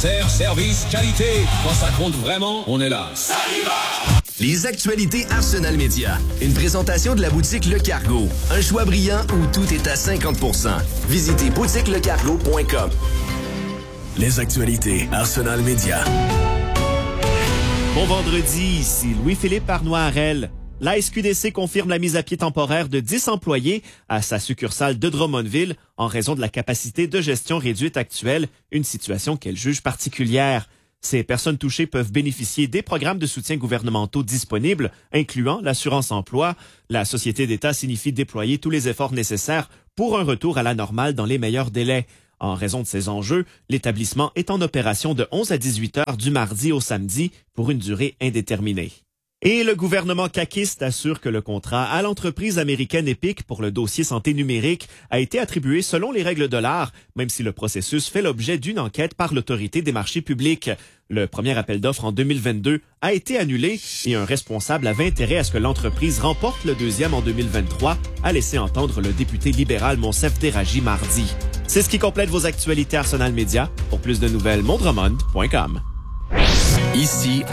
Commentaires, service, qualité. Quand ça compte vraiment, on est là. Ça y va! Les actualités Arsenal Média. Une présentation de la boutique Le Cargo. Un choix brillant où tout est à 50%. Visitez boutiquelecargo.com. Les actualités Arsenal Média. Bon vendredi, ici Louis-Philippe Arnois-Harel. La SQDC confirme la mise à pied temporaire de 10 employés à sa succursale de Drummondville en raison de la capacité de gestion réduite actuelle, une situation qu'elle juge particulière. Ces personnes touchées peuvent bénéficier des programmes de soutien gouvernementaux disponibles, incluant l'assurance emploi. La société d'État signifie déployer tous les efforts nécessaires pour un retour à la normale dans les meilleurs délais. En raison de ces enjeux, l'établissement est en opération de 11 à 18 heures du mardi au samedi pour une durée indéterminée. Et le gouvernement caquiste assure que le contrat à l'entreprise américaine Epic pour le dossier santé numérique a été attribué selon les règles de l'art, même si le processus fait l'objet d'une enquête par l'autorité des marchés publics. Le premier appel d'offres en 2022 a été annulé et un responsable avait intérêt à ce que l'entreprise remporte le deuxième en 2023, a laissé entendre le député libéral Monsef Déragi mardi. C'est ce qui complète vos actualités Arsenal Média. Pour plus de nouvelles, mondremond.com. Ici